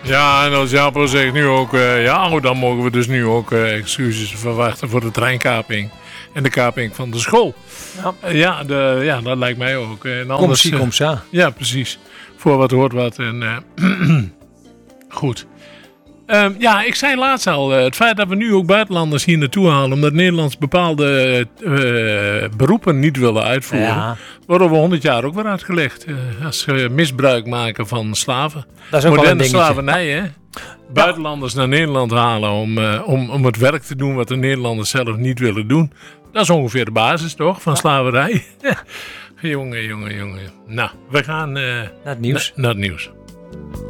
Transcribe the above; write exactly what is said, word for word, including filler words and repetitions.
Ja, en als Japo zegt nu ook, uh, ja, oh, dan mogen we dus nu ook uh, excuses verwachten voor de treinkaping en de kaping van de school. Ja, uh, ja, de, ja dat lijkt mij ook. En anders, kom zie, kom sa. Uh, ja, precies. Voor wat hoort wat. En, uh, goed. Um, ja, ik zei laatst al, uh, het feit dat we nu ook buitenlanders hier naartoe halen, omdat Nederlands bepaalde uh, beroepen niet willen uitvoeren, ja. worden we honderd jaar ook weer uitgelegd. Uh, als ze misbruik maken van slaven. Dat is ook moderne wel een slavernij, hè? Buitenlanders ja. naar Nederland halen om, uh, om, om het werk te doen wat de Nederlanders zelf niet willen doen. Dat is ongeveer de basis, toch, van ja. slaverij. jongen, jongen, jongen. Nou, we gaan uh, naar het nieuws. Na, naar het nieuws.